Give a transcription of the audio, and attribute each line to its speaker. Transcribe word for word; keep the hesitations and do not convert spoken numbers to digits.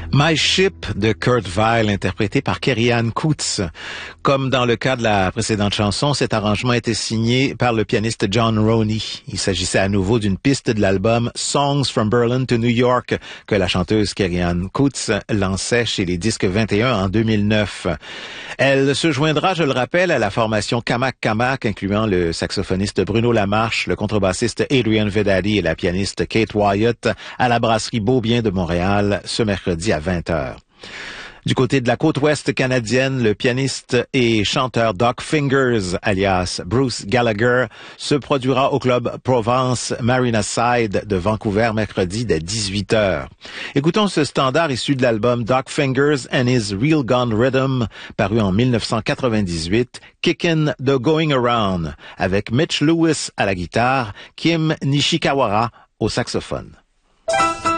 Speaker 1: My Ship de Kurt Weill, interprété par Kerry-Anne Coutts. Comme dans le cas de la précédente chanson, cet arrangement était signé par le pianiste John Roney. Il s'agissait à nouveau d'une piste de l'album Songs from Berlin to New York que la chanteuse Kerry-Anne Coutts lançait chez les Disques vingt et un en deux mille neuf. Elle se joindra, je le rappelle, à la formation Kamak Kamak, incluant le saxophoniste Bruno Lamarche, le contrebassiste Adrian Vedadi et la pianiste Kate Wyatt à la brasserie Beaubien de Montréal ce mercredi à vingt heures. Du côté de la côte ouest canadienne, le pianiste et chanteur Doc Fingers, alias Bruce Gallagher, se produira au club Provence Marina Side de Vancouver mercredi dès dix-huit heures. Écoutons ce standard issu de l'album Doc Fingers and His Real Gun Rhythm, paru en mille neuf cent quatre-vingt-dix-huit, Kickin' the Going Around, avec Mitch Lewis à la guitare, Kim Nishikawara au saxophone.